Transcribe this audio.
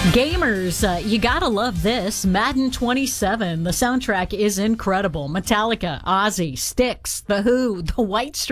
Gamers, you gotta love this. Madden 27. The soundtrack is incredible. Metallica, Ozzy, Styx, The Who, The White Stripes.